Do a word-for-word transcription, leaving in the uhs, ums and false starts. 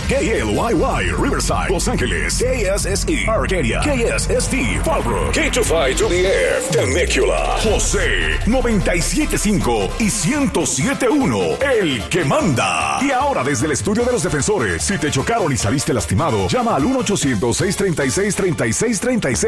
K L Y Y, Riverside, Los Ángeles, K S S E, Arcadia, K S S T, Fallbrook, K two five to the F, Temecula, José, noventa y siete punto cinco y ciento siete punto uno, el que manda. Y ahora desde el estudio de los defensores, si te chocaron y saliste lastimado, llama al uno ochocientos, seiscientos treinta y seis, treinta y seis treinta y seis.